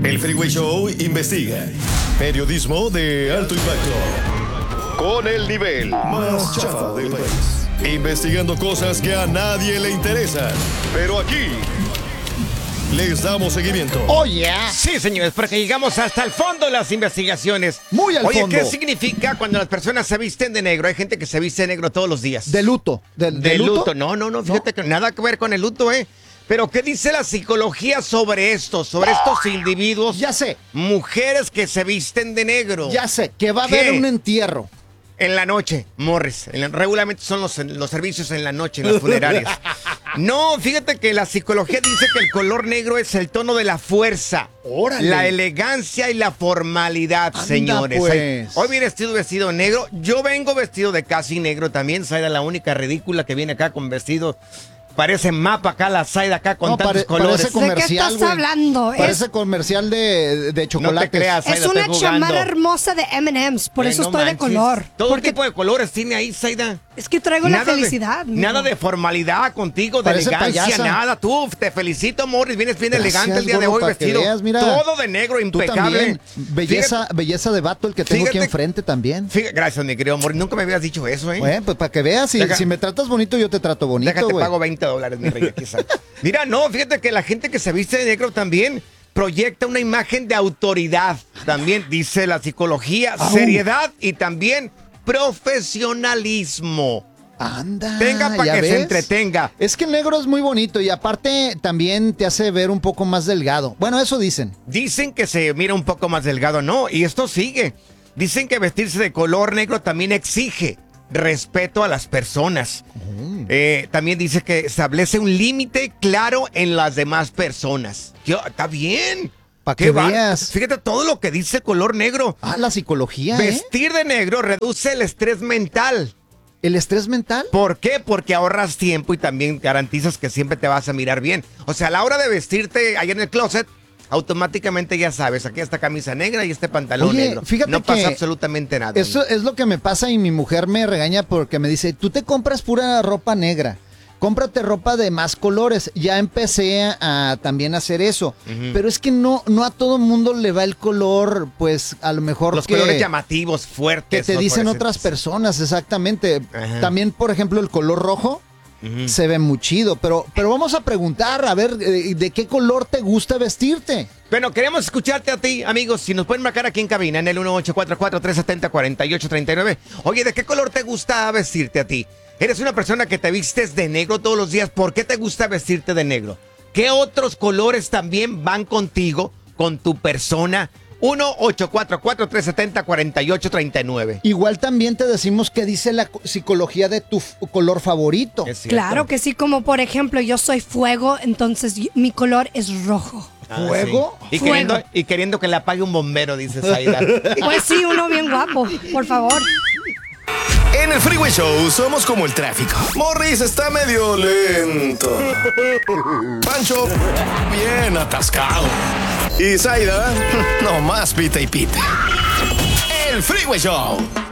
El Freeway Show investiga. Periodismo de alto impacto. Con el nivel más chafa del país. Investigando cosas que a nadie le interesan. Pero aquí les damos seguimiento. ¡Oh, yeah! Sí, señores, porque llegamos hasta el fondo de las investigaciones. Muy al fondo. Oye, ¿qué significa cuando las personas se visten de negro? Hay gente que se viste de negro todos los días. De luto. ¿De luto? No, fíjate que nada que ver con el luto, ¿eh? Pero, ¿qué dice la psicología sobre esto? Sobre estos individuos. Ya sé. Mujeres que se visten de negro. Ya sé, que va a haber un entierro. En la noche, Morris. Regularmente son los servicios en la noche, en las funerarias. No, fíjate que la psicología dice que el color negro es el tono de la fuerza. ¡Órale! La elegancia y la formalidad, señores. Pues. Hoy viene vestido negro. Yo vengo vestido de casi negro también. Zaida, la única ridícula que viene acá con vestido. Parece mapa acá la Zaida acá con tantos colores. Parece comercial, ¿de qué estás hablando? Parece comercial de chocolates. No te creas, Zaida, es una estoy jugando. chamarra hermosa de M&M's, por eso No estoy de manches. color. Todo Porque tipo de colores tiene ahí, Zaida. es que traigo la felicidad. Nada de formalidad contigo, de Parece elegancia, payasa. nada. Tú, te felicito, Morris. Vienes bien Gracias, elegante el día de gordo, hoy, para que vestido. veas, mira. Todo de negro, Tú impecable. también. Belleza de vato el que tengo aquí Fíjate- enfrente también. Gracias, mi querido Morris. Nunca me habías dicho eso, ¿eh? Bueno, pues para que veas, si me tratas bonito, yo te trato bonito, Déjate, güey. pago $20, mi rey. Aquí está. Mira, no, fíjate que la gente que se viste de negro también proyecta una imagen de autoridad. También dice la psicología, seriedad y también profesionalismo. Anda, Tenga para ¿ya que ves? se entretenga. Es que el negro es muy bonito y aparte también te hace ver un poco más delgado. Bueno, eso dicen. Dicen que se mira un poco más delgado, no, y esto sigue. Dicen que vestirse de color negro también exige respeto a las personas. También dice que establece un límite claro en las demás personas. Está bien. Pa' Qué que va- veas. Fíjate todo lo que dice color negro. Ah, la psicología, Vestir de negro reduce el estrés mental. ¿El estrés mental? ¿Por qué? Porque ahorras tiempo y también garantizas que siempre te vas a mirar bien. O sea, a la hora de vestirte ahí en el closet, automáticamente ya sabes, aquí esta camisa negra y este pantalón Oye, negro. fíjate no pasa que absolutamente nada. Eso es lo que me pasa y mi mujer me regaña porque me dice, tú te compras pura ropa negra. Cómprate ropa de más colores. Ya empecé a también hacer eso. Pero es que no a todo mundo le va el color, pues a lo mejor Los colores llamativos, fuertes. que te dicen fosforescentes. otras personas, exactamente. Ajá. También, por ejemplo, el color rojo se ve muy chido. Pero vamos a preguntar, a ver, ¿de qué color te gusta vestirte? Bueno, queremos escucharte a ti, amigos. Si nos pueden marcar aquí en cabina en el 1844-370-4839. Oye, ¿de qué color te gusta vestirte a ti? ¿Eres una persona que te vistes de negro todos los días? ¿Por qué te gusta vestirte de negro? ¿Qué otros colores también van contigo, con tu persona? 1-844-370-4839. Igual también te decimos qué dice la psicología de tu color favorito. Es cierto. Claro que sí, como por ejemplo, yo soy fuego, entonces mi color es rojo. ¿Fuego? Sí. Y, Fuego. queriendo que le apague un bombero, dice Zaida. Pues sí, uno bien guapo, por favor. En el Freeway Show somos como el tráfico. Morris está medio lento. Pancho, bien atascado. Y Zaida, nomás pita y pita. El Freeway Show.